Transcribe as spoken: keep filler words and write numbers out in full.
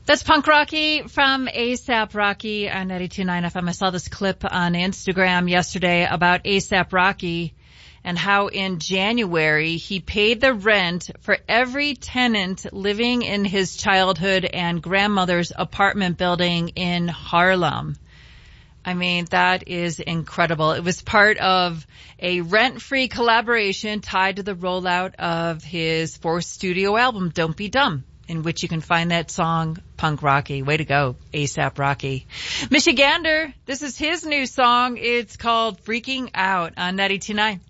That's Punk Rocky from A$AP Rocky on ninety-two point nine F M. I saw this clip on Instagram yesterday about A$AP Rocky and how in January he paid the rent for every tenant living in his childhood and grandmother's apartment building in Harlem. I mean, that is incredible. It was part of a rent-free collaboration tied to the rollout of his fourth studio album, Don't Be Dumb, in which you can find that song, Punk Rocky. Way to go, A$AP Rocky. Michigander, this is his new song. It's called Freaking Out on ninety-two point nine.